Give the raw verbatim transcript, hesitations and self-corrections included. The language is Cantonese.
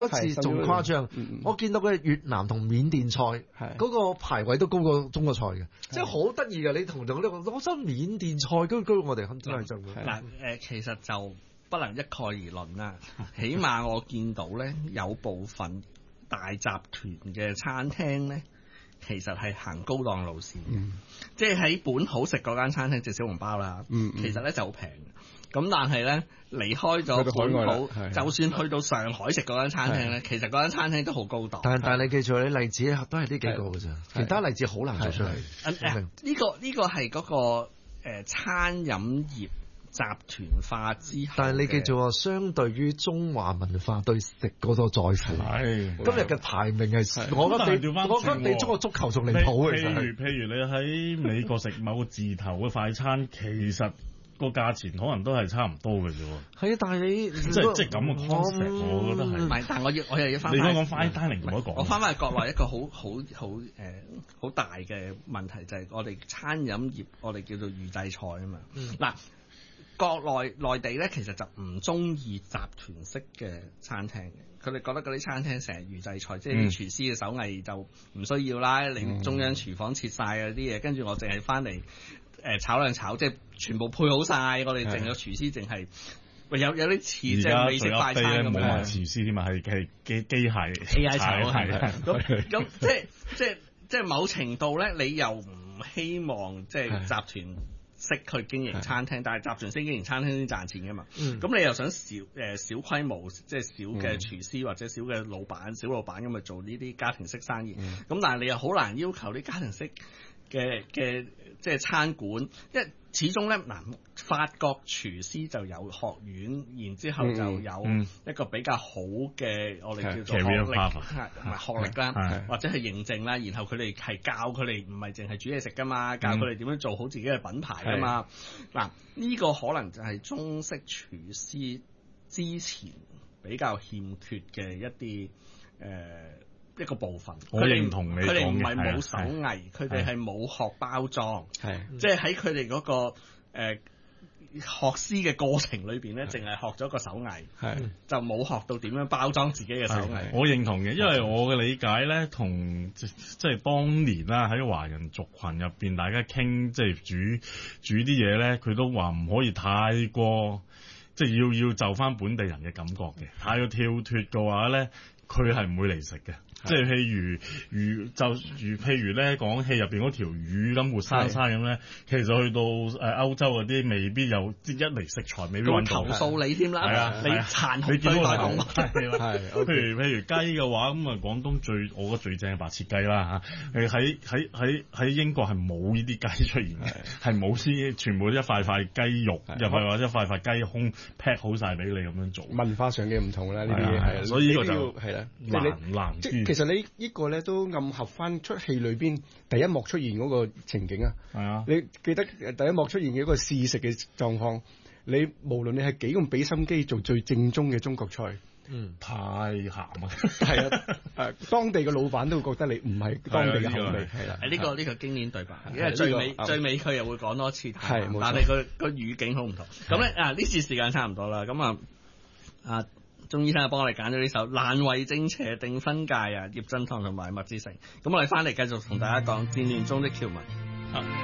一次仲誇張，我見到嘅越南同緬甸菜嗰個排位都高過中國菜嘅，即係好得意嘅。你同同呢個，我想緬甸菜居居我哋真係就嗱誒，其實就不能一概而論啦。起碼我見到咧，有部分大集團嘅餐廳咧，其實係行高檔路線嘅，嗯、即係喺本土食嗰間餐廳食小籠包啦，嗯嗯、其實咧就好平。咁但係咧離開咗本土，就算去到上海食嗰間餐廳咧，其實嗰間餐廳都好高檔。但係但係你記住，啲例子都係呢幾個㗎咋，其他例子好難做出嚟。呢、 呢個呢、呢個係嗰、嗰個、呃、餐飲業集團化之後， 但係你記住喎，相對於中華文化對食嗰個在乎，今日嘅排名係，我覺得你我覺得你中國足球仲離譜嘅。 譬如譬如你喺美國食某個字頭嘅快餐，其實個價錢可能都係差唔多嘅啫。係啊，但係你即係即係咁嘅 concept，我覺得係。 唔係，但係我要我又要翻。 你講講 fine dining 同我講。 我翻返去國內一個好好好誒好大嘅問題就係我哋餐飲業，我哋叫做預製菜啊嘛。嗱。國內內地咧，其實就唔中意集團式嘅餐廳嘅，佢哋覺得嗰啲餐廳成日預製菜，嗯、即係啲廚師嘅手藝就唔需要啦。你、嗯、中央廚房切晒嗰啲嘢，跟住我淨係翻嚟誒炒兩炒，即係全部配好晒。我哋淨係廚師淨係喂有有啲似即係美式快餐咁樣。冇話廚師添嘛，係係機機械 A I 炒係咁咁，即係即係即係某程度咧，你又唔希望即係集團識去經營餐廳，但係集團式經營餐廳先賺錢㗎嘛。咁、嗯、你又想小誒、呃、小規模，即係小嘅廚師或者小嘅老闆、小老闆咁去做呢啲家庭式生意。咁、嗯、但係你又好難要求啲家庭式嘅嘅即係餐館，因為始終咧嗱，法國廚師就有學院，然之後就有一個比較好嘅、嗯、我哋叫做學歷，唔係學歷啦，或者係認證啦。然後佢哋係教佢哋唔係淨係煮嘢食噶嘛，教佢哋點樣做好自己嘅品牌噶嘛。嗱、嗯，呢、這個可能就係中式廚師之前比較欠缺嘅一啲誒。呃一個部分， 我認同你講嘅， 佢哋唔係冇手藝，佢哋係冇學包裝，係即係喺佢哋嗰個誒、呃、學師嘅過程裏邊咧，淨係學咗個手藝，係就冇學到點樣包裝自己嘅手藝。 我認同嘅，因為我嘅理解咧，同即係當年啦，喺華人族群入邊，大家傾即係煮煮啲嘢咧，佢都話唔可以太過，即係要要就翻本地人嘅感覺嘅，太過跳脫嘅話咧，佢係唔會嚟食嘅。即係譬如魚就如譬如咧講戲入邊嗰條魚咁活生生咁咧，其實去到誒歐洲嗰啲未必有，即一嚟食材未必揾到。 投訴你添啦，係啊，你殘酷對待動物。係， 譬如譬如雞嘅話，咁啊廣東最我覺得最正係白切雞啦嚇。誒喺喺喺喺英國係冇呢啲雞出現嘅，係冇先全部一塊塊雞肉，又係話一塊塊雞胸 pack 好晒俾你咁樣做。 文化上嘅唔同啦，呢啲嘢係， 所以呢個就係啦， 難難啲。 其實你呢個咧都暗合翻出戲裏邊第一幕出現嗰個情景啊！係啊，你記得第一幕出現嘅一個試食嘅狀況，你無論你係幾咁俾心機做最正宗嘅中國菜， 嗯，太鹹啊！ 係啊，誒，當地嘅老闆都會覺得你唔係當地嘅口味，係啦。 呢個呢個經典對白，因為最尾最尾佢又會講多次，係，但係佢個語境好唔同。咁咧啊，呢次時間差唔多啦，咁啊啊。鍾醫生幫我哋揀咗呢首難為正邪定分界啊，葉振棠同埋麥志誠。咁我哋翻嚟繼續同大家講戰亂中的僑民。